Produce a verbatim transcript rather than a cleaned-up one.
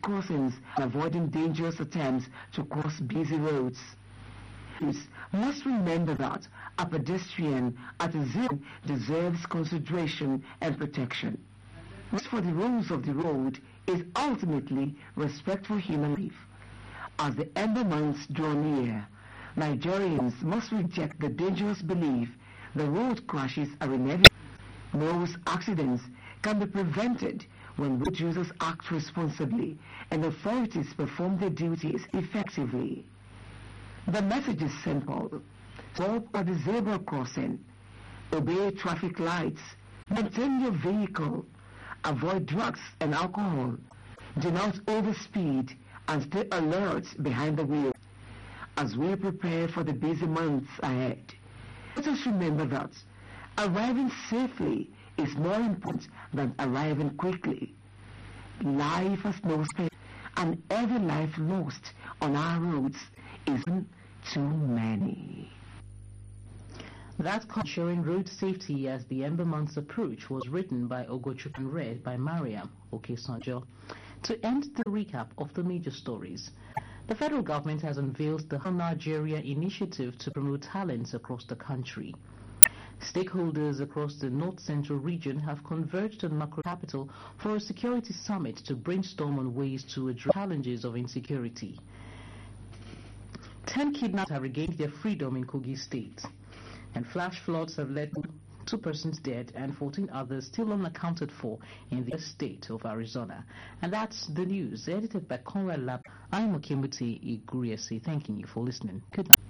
crossings and avoiding dangerous attempts to cross busy roads. Must remember that a pedestrian at a zone deserves consideration and protection. As for the rules of the road is ultimately respect for human life. As the ember months draw near, Nigerians must reject the dangerous belief the road crashes are inevitable. Most accidents can be prevented when road users act responsibly and authorities perform their duties effectively. The message is simple. Stop at the zebra crossing. Obey traffic lights. Maintain your vehicle. Avoid drugs and alcohol. Do not overspeed and stay alert behind the wheel. As we prepare for the busy months ahead, let us remember that arriving safely is more important than arriving quickly. Life has no space, and every life lost on our roads is too many. That ensuring road safety as the ember months approach was written by Ogochukwu and read by Mariam Okesanjo. To end the recap of the major stories, the federal government has unveiled the Help Nigeria initiative to promote talents across the country. Stakeholders across the North Central region have converged on Macro Capital for a security summit to brainstorm on ways to address challenges of insecurity. Ten kidnappers have regained their freedom in Kogi State, and flash floods have led to two persons dead and fourteen others still unaccounted for in the state of Arizona. And that's the news, edited by Conrad Lab. I'm Okemuti Iguriesi, thanking you for listening. Good night.